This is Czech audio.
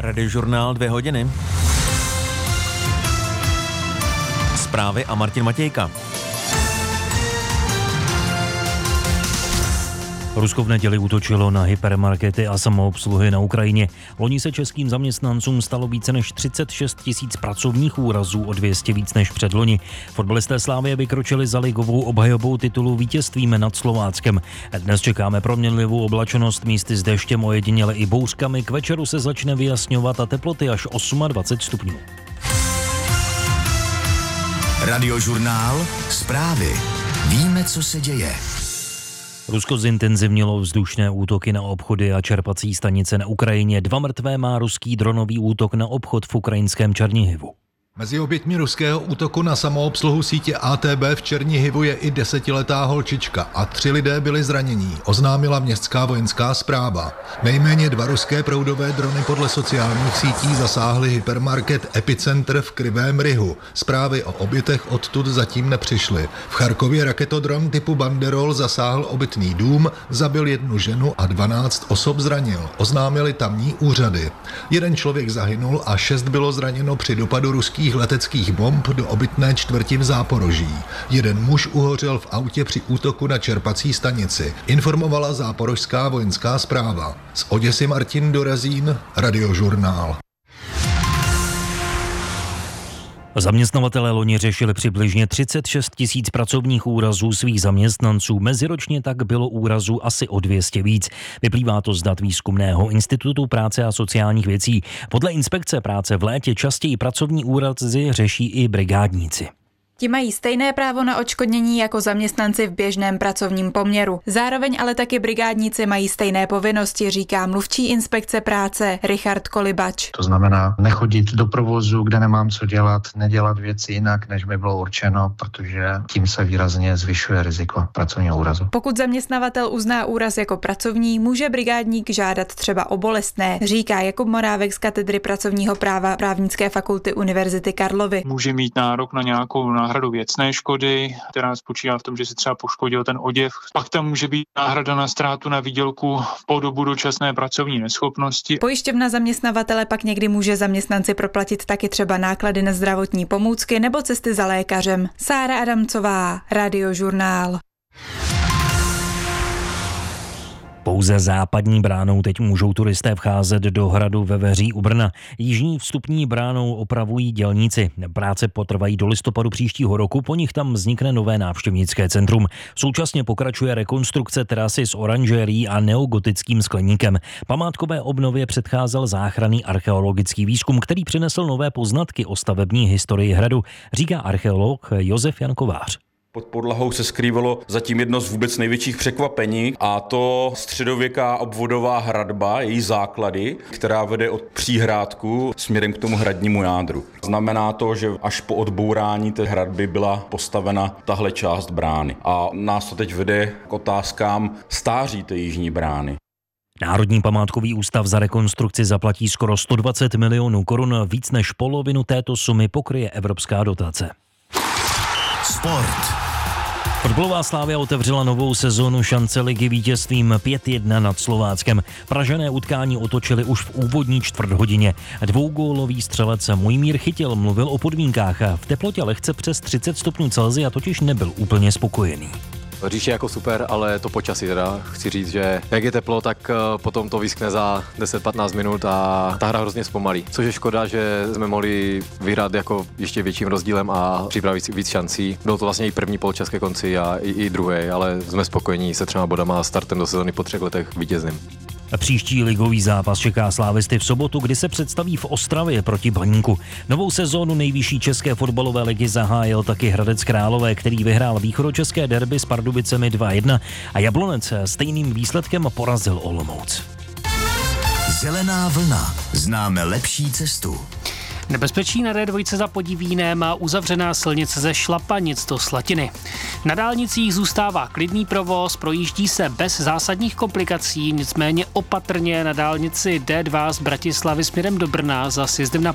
Radiožurnál 2 hodiny. Zprávy a Martin Matějka. Rusko v neděli útočilo na hypermarkety a samoobsluhy na Ukrajině. Loni se českým zaměstnancům stalo více než 36 000 pracovních úrazů, o 200 víc než předloni. Fotbalisté Slavie vykročili za ligovou obhajobou titulu vítězstvím nad Slováckem. Dnes čekáme proměnlivou oblačenost, místy s deštěm, ojediněle i bouřkami. K večeru se začne vyjasňovat a teploty až 28 stupňů. Radiožurnál, zprávy. Víme, co se děje. Rusko zintenzivnilo vzdušné útoky na obchody a čerpací stanice na Ukrajině. 2 mrtvé má ruský dronový útok na obchod v ukrajinském Černihivu. Mezi oběťmi ruského útoku na samoobsluhu sítě ATB v Černihivu je i 10letá holčička a 3 lidé byli zranění, oznámila městská vojenská správa. Nejméně 2 ruské proudové drony podle sociálních sítí zasáhly hypermarket Epicenter v Krivém Rihu. Zprávy o obětech odtud zatím nepřišly. V Charkově raketodron typu Banderol zasáhl obytný dům, zabil 1 ženu a 12 osob zranil, oznámili tamní úřady. 1 člověk zahynul a 6 bylo zraněno při dopadu ruských leteckých bomb do obytné čtvrti v Záporoží. 1 muž uhořel v autě při útoku na čerpací stanici, informovala záporožská vojenská správa. Z Oděsy Martin Dorazín, Radiožurnál. Zaměstnavatelé loni řešili přibližně 36 000 pracovních úrazů svých zaměstnanců. Meziročně tak bylo úrazů asi o 200 víc. Vyplývá to z dat Výzkumného institutu práce a sociálních věcí. Podle inspekce práce v létě častěji pracovní úrazy řeší i brigádníci. Ti mají stejné právo na odškodnění jako zaměstnanci v běžném pracovním poměru. Zároveň ale taky brigádníci mají stejné povinnosti, říká mluvčí inspekce práce Richard Kolibač. To znamená nechodit do provozu, kde nemám co dělat, nedělat věci jinak, než mi bylo určeno, protože tím se výrazně zvyšuje riziko pracovního úrazu. Pokud zaměstnavatel uzná úraz jako pracovní, může brigádník žádat třeba o bolestné, říká Jakub Morávek z katedry pracovního práva Právnické fakulty Univerzity Karlovy. Může mít nárok na nějakou náhradu věcné škody, která spočívá v tom, že se třeba poškodil ten oděv. Pak tam může být náhrada na ztrátu na výdělku po dobu dočasné pracovní neschopnosti. Pojišťovna zaměstnavatele pak někdy může zaměstnanci proplatit taky třeba náklady na zdravotní pomůcky nebo cesty za lékařem. Sára Adamcová, Radiožurnál. Pouze západní bránou teď můžou turisté vcházet do hradu Veveří u Brna. Jižní vstupní bránou opravují dělníci. Práce potrvají do listopadu příštího roku, po nich tam vznikne nové návštěvnické centrum. Současně pokračuje rekonstrukce terasy s oranžérií a neogotickým skleníkem. Památkové obnově předcházel záchranný archeologický výzkum, který přinesl nové poznatky o stavební historii hradu, říká archeolog Josef Jan Kovář. Pod podlahou se skrývalo zatím jedno z vůbec největších překvapení, a to středověká obvodová hradba, její základy, která vede od příhrádku směrem k tomu hradnímu jádru. Znamená to, že až po odbourání té hradby byla postavena tahle část brány. A nás to teď vede k otázkám stáří té jižní brány. Národní památkový ústav za rekonstrukci zaplatí skoro 120 milionů korun, víc než polovinu této sumy pokryje evropská dotace. Sport. Fotbalová Slavia otevřela novou sezónu šance ligy vítězstvím 5-1 nad Slováckem. Pražané utkání otočili už v úvodní čtvrthodině. 2gólový střelec Mojmír Chytil mluvil o podmínkách. V teplotě lehce přes 30 stupňů Celsia totiž nebyl úplně spokojený. Říš je jako super, ale to počasí teda. Chci říct, že jak je teplo, tak potom to vyskne za 10-15 minut a ta hra hrozně zpomalí. Což je škoda, že jsme mohli vyhrát jako ještě větším rozdílem a připravit víc šancí. Bylo to vlastně i první poločas ke konci a i druhý, ale jsme spokojení se 3 bodama a startem do sezóny po 3 letech vítězným. Příští ligový zápas čeká slávisty v sobotu, kdy se představí v Ostravě proti Baníku. Novou sezónu nejvyšší české fotbalové ligy zahájil taky Hradec Králové, který vyhrál východočeské derby s Pardubicemi 2-1 a Jablonec stejným výsledkem porazil Olomouc. Zelená vlna. Známe lepší cestu. Nebezpečí na D2 za Podivínem a uzavřená silnice ze Šlapanic do Slatiny. Na dálnicích zůstává klidný provoz, projíždí se bez zásadních komplikací, nicméně opatrně na dálnici D2 z Bratislavy směrem do Brna za sjezdem na